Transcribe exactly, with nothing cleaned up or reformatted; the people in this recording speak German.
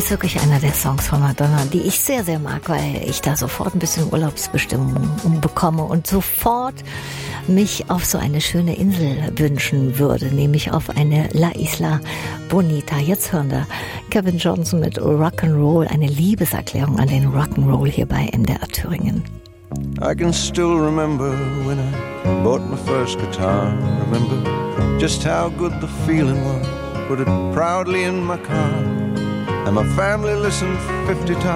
ist wirklich einer der Songs von Madonna, die ich sehr, sehr mag, weil ich da sofort ein bisschen Urlaubsbestimmung bekomme und sofort mich auf so eine schöne Insel wünschen würde, nämlich auf eine La Isla Bonita. Jetzt hören wir Kevin Johnson mit Rock'n'Roll, eine Liebeserklärung an den Rock'n'Roll hier bei M D R Thüringen. I can still remember when I bought my first guitar. Remember just how good the feeling was. Put it proudly in my car, and my family listened fifty times.